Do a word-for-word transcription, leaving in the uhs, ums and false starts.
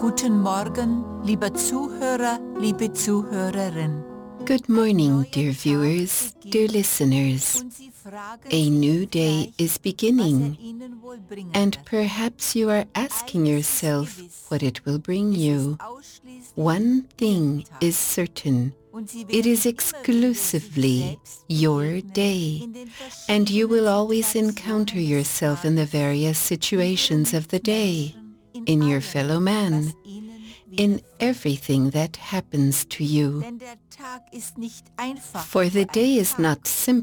Guten Morgen, lieber Zuhörer, liebe Zuhörerin. Good morning, dear viewers, dear listeners. A new day is beginning, and perhaps you are asking yourself what it will bring you. One thing is certain. It is exclusively your day, and you will always encounter yourself in the various situations of the day, in your fellow man, in everything that happens to you. For the day is not simple.